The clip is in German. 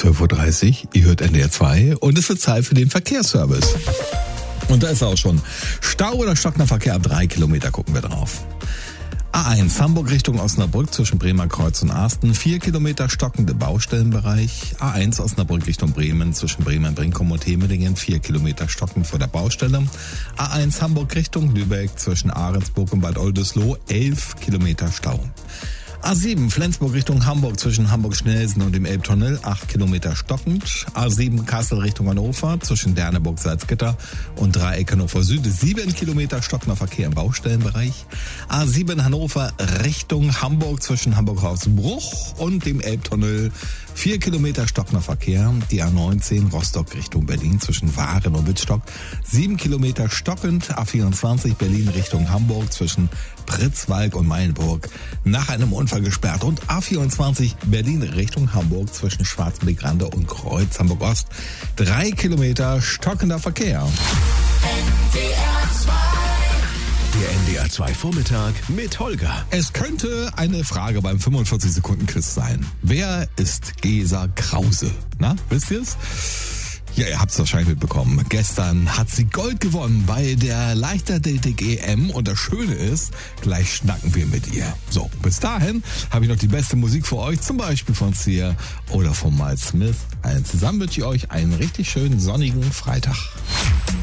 12.30 Uhr, ihr hört NDR 2 und es wird Zeit für den Verkehrsservice. Und da ist er auch schon. Stau oder stockender Verkehr ab 3 Kilometer gucken wir drauf. A1 Hamburg Richtung Osnabrück zwischen Bremer Kreuz und Arsten, 4 Kilometer stockende Baustellenbereich. A1 Osnabrück Richtung Bremen zwischen Bremen, Brinkum und Hemelingen, 4 Kilometer stockend vor der Baustelle. A1 Hamburg Richtung Lübeck zwischen Ahrensburg und Bad Oldesloe, 11 Kilometer Stau. A7 Flensburg Richtung Hamburg zwischen Hamburg-Schnelsen und dem Elbtunnel, 8 Kilometer stockend. A7 Kassel Richtung Hannover zwischen Derneburg-Salzgitter und Dreieck Hannover Süd, 7 Kilometer stockender Verkehr im Baustellenbereich. A7 Hannover Richtung Hamburg zwischen Hamburg-Hausbruch und dem Elbtunnel, 4 Kilometer stockender Verkehr. Die A19 Rostock Richtung Berlin zwischen Waren und Wittstock, 7 Kilometer stockend. A24 Berlin Richtung Hamburg zwischen Pritzwalk und Meilenburg nach einem Unfall gesperrt. Und A24 Berlin Richtung Hamburg zwischen Schwarzenbeck-Rande und Kreuz Hamburg Ost, 3 Kilometer stockender Verkehr. Der NDR 2 Vormittag mit Holger. Es könnte eine Frage beim 45-Sekunden-Quiz sein. Wer ist Gesa Krause? Na, wisst ihr's? Ja, ihr habt es wahrscheinlich mitbekommen. Gestern hat sie Gold gewonnen bei der Leichtathletik-EM und das Schöne ist, gleich schnacken wir mit ihr. So, bis dahin habe ich noch die beste Musik für euch, zum Beispiel von Sia oder von Miles Smith. Allen zusammen wünsche ich euch einen richtig schönen sonnigen Freitag.